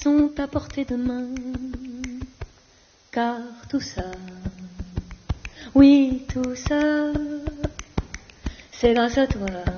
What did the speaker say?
sont à portée de main. Car tout ça, oui tout ça, c'est grâce à toi.